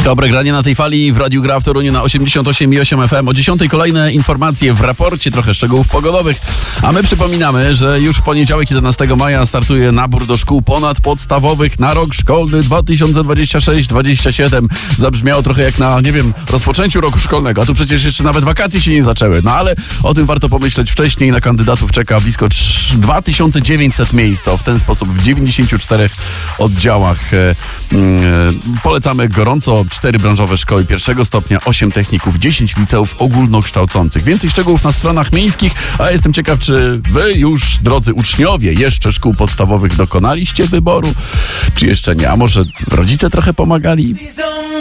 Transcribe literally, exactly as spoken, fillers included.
Dobre granie na tej fali w Radiu Gra w Toruniu na osiemdziesiąt osiem i osiem F M. O dziesiątej kolejne informacje w raporcie, trochę szczegółów pogodowych. A my przypominamy, że już w poniedziałek jedenastego maja startuje nabór do szkół ponadpodstawowych na rok szkolny dwa tysiące dwudziesty szósty dwudziesty siódmy. Zabrzmiało trochę jak na, nie wiem, rozpoczęciu roku szkolnego. A tu przecież jeszcze nawet wakacje się nie zaczęły. No ale o tym warto pomyśleć wcześniej. Na kandydatów czeka blisko dwa tysiące dziewięćset miejsc. W ten sposób w dziewięćdziesięciu czterech oddziałach. E, e, polecamy gorąco. Cztery branżowe szkoły pierwszego stopnia, osiem techników, dziesięć liceów ogólnokształcących. Więcej szczegółów na stronach miejskich, a jestem ciekaw, czy wy już, drodzy uczniowie, jeszcze szkół podstawowych dokonaliście wyboru, czy jeszcze nie? A może rodzice trochę pomagali?